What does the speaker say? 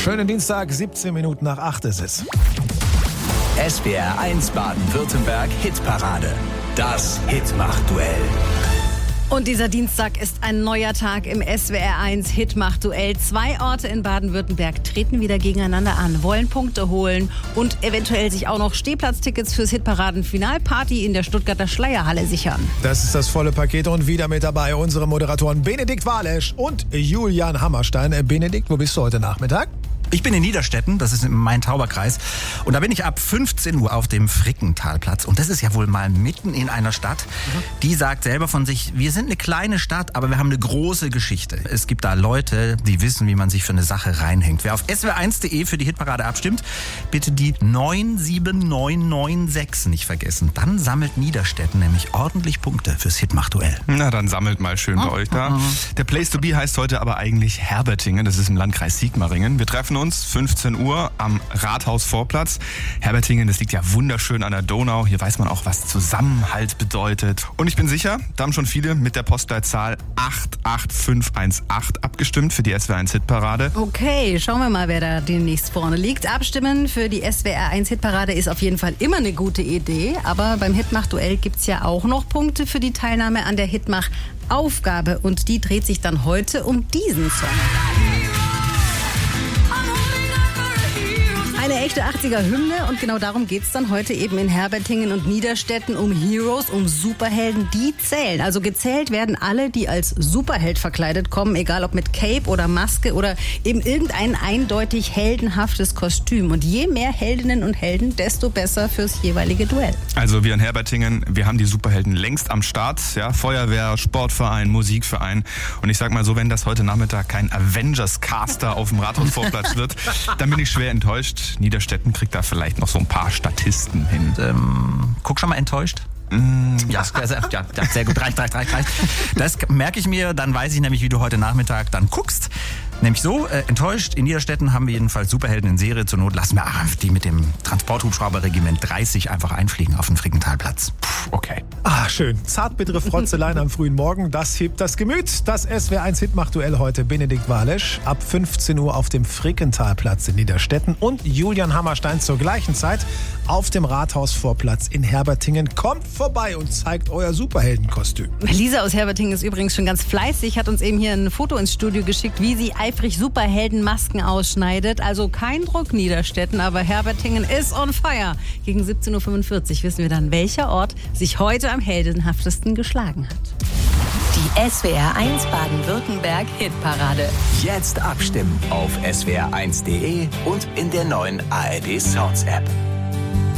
Schönen Dienstag, 17 Minuten nach 8 ist es. SWR 1 Baden-Württemberg Hitparade. Das Hitmach-Duell. Und dieser Dienstag ist ein neuer Tag im SWR 1 Hitmach-Duell. 2 Orte in Baden-Württemberg treten wieder gegeneinander an, wollen Punkte holen und eventuell sich auch noch Stehplatztickets fürs Hitparaden-Finalparty in der Stuttgarter Schleierhalle sichern. Das ist das volle Paket und wieder mit dabei unsere Moderatoren Benedikt Walesch und Julian Hammerstein. Benedikt, wo bist du heute Nachmittag? Ich bin in Niederstetten, das ist im Main-Tauber-Kreis. Und da bin ich ab 15 Uhr auf dem Frickentalplatz. Und das ist ja wohl mal mitten in einer Stadt. Die sagt selber von sich, wir sind eine kleine Stadt, aber wir haben eine große Geschichte. Es gibt da Leute, die wissen, wie man sich für eine Sache reinhängt. Wer auf swr1.de für die Hitparade abstimmt, bitte die 97996 nicht vergessen. Dann sammelt Niederstetten nämlich ordentlich Punkte fürs Hitmach-Duell. Na, dann sammelt mal schön bei euch da. Der Place to be heißt heute aber eigentlich Herbertingen. Das ist im Landkreis Sigmaringen. Wir treffen uns 15 Uhr am Rathausvorplatz. Herbertingen, das liegt ja wunderschön an der Donau. Hier weiß man auch, was Zusammenhalt bedeutet. Und ich bin sicher, da haben schon viele mit der Postleitzahl 88518 abgestimmt für die SWR1 Hitparade. Okay, schauen wir mal, wer da demnächst vorne liegt. Abstimmen für die SWR 1 Hitparade ist auf jeden Fall immer eine gute Idee. Aber beim Hitmach-Duell gibt es ja auch noch Punkte für die Teilnahme an der Hitmach-Aufgabe. Und die dreht sich dann heute um diesen Song. Eine echte 80er-Hymne und genau darum geht es dann heute eben in Herbertingen und Niederstetten um Heroes, um Superhelden, die zählen. Also gezählt werden alle, die als Superheld verkleidet kommen, egal ob mit Cape oder Maske oder eben irgendein eindeutig heldenhaftes Kostüm. Und je mehr Heldinnen und Helden, desto besser fürs jeweilige Duell. Also wir in Herbertingen, wir haben die Superhelden längst am Start. Ja, Feuerwehr, Sportverein, Musikverein. Und ich sag mal so, wenn das heute Nachmittag kein Avengers-Caster auf dem Rathausvorplatz wird, dann bin ich schwer enttäuscht. Niederstetten kriegt da vielleicht noch so ein paar Statisten hin. Guck schon mal enttäuscht. Ja, sehr gut. Reicht. Das merke ich mir, dann weiß ich nämlich, wie du heute Nachmittag dann guckst. Nämlich so, enttäuscht, in Niederstetten haben wir jedenfalls Superhelden in Serie. Zur Not lassen wir die mit dem Transporthubschrauberregiment 30 einfach einfliegen auf den Frickentalplatz. Okay. Ah, schön. Zartbittere Frotzeleien am frühen Morgen, das hebt das Gemüt. Das SWR1 Hitmach-Duell heute Benedikt Walesch ab 15 Uhr auf dem Frickentalplatz in Niederstetten und Julian Hammerstein zur gleichen Zeit auf dem Rathausvorplatz in Herbertingen. Kommt vorbei und zeigt euer Superheldenkostüm. Lisa aus Herbertingen ist übrigens schon ganz fleißig, hat uns eben hier ein Foto ins Studio geschickt, wie sie eifrig Superheldenmasken ausschneidet. Also kein Druck, Niederstetten, aber Herbertingen ist on fire. Gegen 17.45 Uhr wissen wir dann, welcher Ort sich heute am heldenhaftesten geschlagen hat. Die SWR 1 Baden-Württemberg Hitparade. Jetzt abstimmen auf swr1.de und in der neuen ARD Sounds App.